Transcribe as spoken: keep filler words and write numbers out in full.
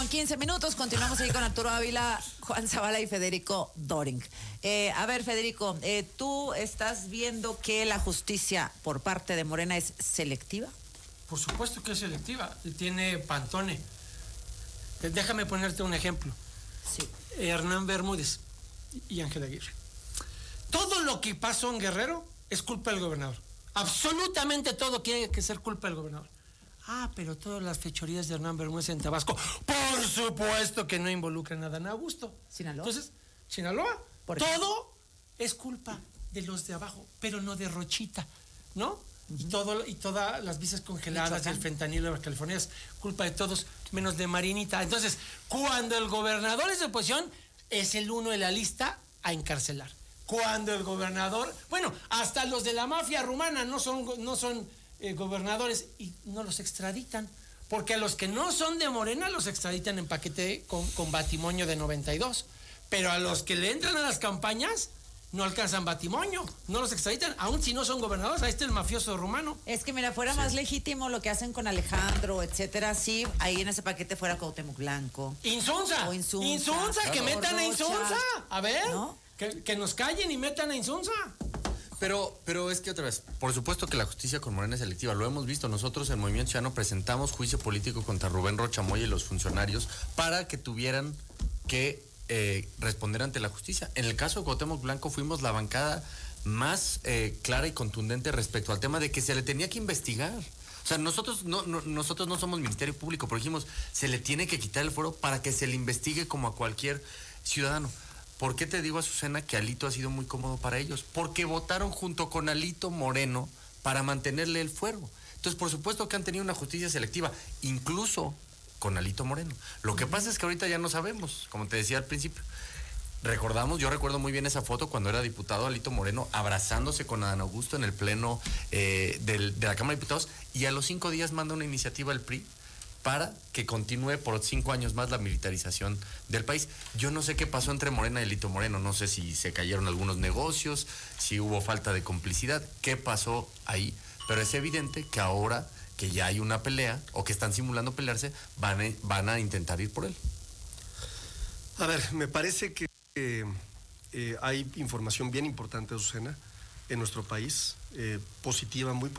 con quince minutos. Continuamos ahí con Arturo Ávila, Juan Zavala y Federico Doring. Eh, a ver, Federico, eh, ¿tú estás viendo que la justicia por parte de Morena es selectiva? Por supuesto que es selectiva. Tiene Pantone. Déjame ponerte un ejemplo. Sí. Hernán Bermúdez y Ángel Aguirre. Todo lo que pasó en Guerrero es culpa del gobernador. Absolutamente todo tiene que ser culpa del gobernador. Ah, pero todas las fechorías de Hernán Bermúdez en Tabasco, por supuesto que no involucran a Dan Augusto. ¿Sinaloa? Entonces, Sinaloa, todo es culpa de los de abajo, pero no de Rochita, ¿no? Uh-huh. Y todo y todas las visas congeladas y el fentanilo de las California es culpa de todos, menos de Marinita. Entonces, cuando el gobernador es de oposición, es el uno de la lista a encarcelar. Cuando el gobernador, bueno, hasta los de la mafia rumana no son, no son eh, gobernadores y no los extraditan, porque a los que no son de Morena los extraditan en paquete con, con batimonio de noventa y dos, pero a los que le entran a las campañas no alcanzan batimonio, no los extraditan, aun si no son gobernadores. Ahí está el mafioso rumano. Es que mira, fuera sí. más legítimo lo que hacen con Alejandro, etcétera, sí, ahí en ese paquete fuera Cuauhtémoc Blanco. Insunza, o Insunza, Insunza, claro. Que metan a Insunza, a ver, ¿no? que, que nos callen y metan a Insunza. Pero, pero es que otra vez, por supuesto que la justicia con Morena es selectiva, lo hemos visto. Nosotros en Movimiento Ciudadano presentamos juicio político contra Rubén Rocha Moya y los funcionarios para que tuvieran que eh, responder ante la justicia. En el caso de Cuauhtémoc Blanco fuimos la bancada más eh, clara y contundente respecto al tema de que se le tenía que investigar. O sea, nosotros no, no, nosotros no somos Ministerio Público, pero dijimos, se le tiene que quitar el fuero para que se le investigue como a cualquier ciudadano. ¿Por qué te digo, Azucena, que Alito ha sido muy cómodo para ellos? Porque votaron junto con Alito Moreno para mantenerle el fuero. Entonces, por supuesto que han tenido una justicia selectiva, incluso con Alito Moreno. Lo que pasa es que ahorita ya no sabemos, como te decía al principio. Recordamos, yo recuerdo muy bien esa foto cuando era diputado Alito Moreno abrazándose con Adán Augusto en el pleno eh, del, de la Cámara de Diputados, y a los cinco días manda una iniciativa al P R I para que continúe por cinco años más la militarización del país. Yo no sé qué pasó entre Morena y Alito Moreno, no sé si se cayeron algunos negocios, si hubo falta de complicidad, qué pasó ahí, pero es evidente que ahora que ya hay una pelea, o que están simulando pelearse, van a, van a intentar ir por él. A ver, me parece que eh, eh, hay información bien importante, Azucena, en nuestro país, eh, positiva, muy positiva.